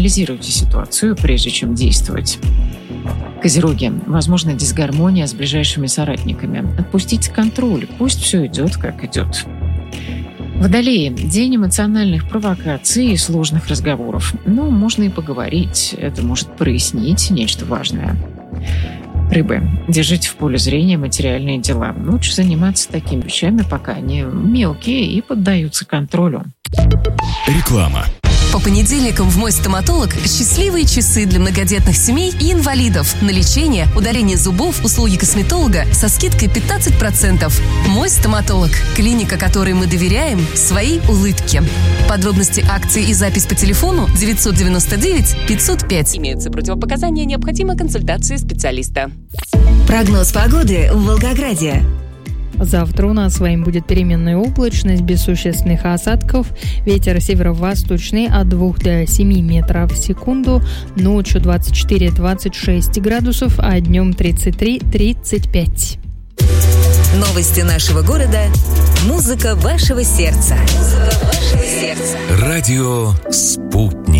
Проанализируйте ситуацию, прежде чем действовать. Козероги. Возможно, дисгармония с ближайшими соратниками. Отпустите контроль, пусть все идет, как идет. Водолеи. День эмоциональных провокаций и сложных разговоров. Но можно и поговорить. Это может прояснить нечто важное. Рыбы. Держите в поле зрения материальные дела. Лучше заниматься такими вещами, пока они мелкие и поддаются контролю. Реклама. По понедельникам в «Мой стоматолог» счастливые часы для многодетных семей и инвалидов. На лечение, удаление зубов, услуги косметолога со скидкой 15%. «Мой стоматолог» – клиника, которой мы доверяем своей улыбке. Подробности акции и запись по телефону 999 505. Имеются противопоказания, необходима консультация специалиста. Прогноз погоды в Волгограде. Завтра у нас с вами будет переменная облачность, без существенных осадков. Ветер северо-восточный от 2 до 7 метров в секунду. Ночью 24-26 градусов, а днем 33-35. Новости нашего города. Музыка вашего сердца. Радио «Спутник».